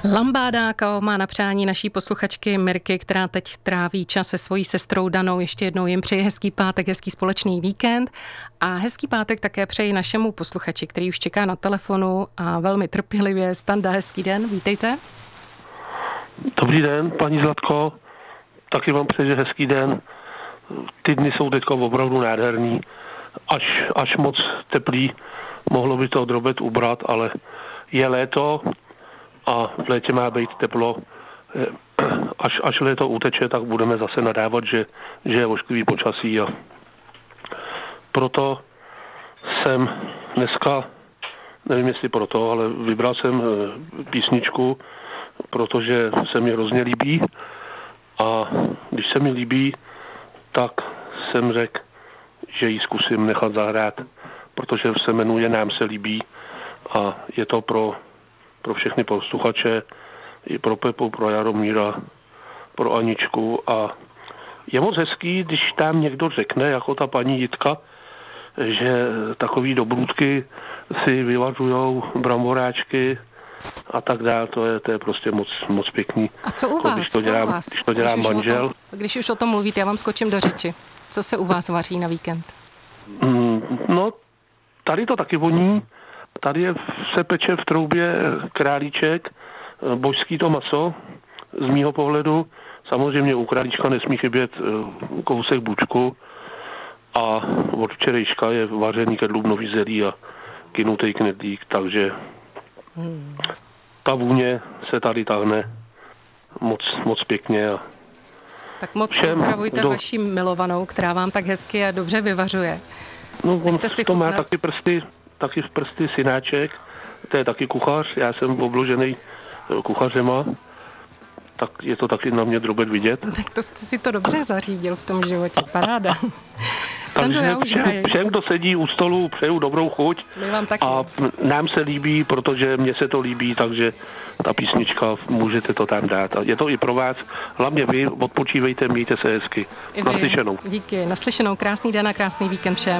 Lambáda Kao má na přání naší posluchačky Mirky, která teď tráví čas se svojí sestrou Danou. Ještě jednou jim přeji hezký pátek, hezký společný víkend a hezký pátek také přeji našemu posluchači, který už čeká na telefonu a velmi trpělivě. Standa, hezký den, vítejte. Dobrý den, paní Zlatko, taky vám přeji hezký den. Ty dny jsou teďka opravdu nádherný, až moc teplý, mohlo by to drobet ubrat, ale je léto a v létě má být teplo. Až léto uteče, tak budeme zase nadávat, že je ošklivý počasí a proto jsem dneska, nevím jestli proto, ale vybral jsem písničku, protože se mi hrozně líbí a když se mi líbí, tak jsem řekl, že ji zkusím nechat zahrát, protože se jmenuje Nám se líbí a je to pro všechny posluchače, i pro Pepu, pro Jaromíra, pro Aničku a je moc hezký, když tam někdo řekne, jako ta paní Jitka, že takový dobrůdky si vyvařujou bramboráčky a tak dále, to je prostě moc pěkný. A co u vás? Když to dělá manžel. Když už o tom mluvíte, já vám skočím do řeči. Co se u vás vaří na víkend? No, tady to taky voní. Tady se peče v troubě králíček, božský to maso, z mýho pohledu. Samozřejmě u králíčka nesmí chybět kousek bučku a od včerejška je vařený kedlubnový zelí a kynutej knedlík, takže ta vůně se tady tahne moc pěkně. Tak moc pozdravujte vaši milovanou, která vám tak hezky a dobře vyvařuje. No, to má taky v prsty synáček, to je taky kuchař, já jsem obložený kuchařema, tak je to taky na mě drobet vidět. Tak to jste si to dobře zařídil v tom životě, paráda. Stando, já už všem, kdo sedí u stolu, přeju dobrou chuť. My vám taky. A nám se líbí, protože mně se to líbí, takže ta písnička, můžete to tam dát. A je to i pro vás. Hlavně vy odpočívejte, mějte se hezky. Naslyšenou. Díky, naslyšenou. Krásný den a krásný víkend všem.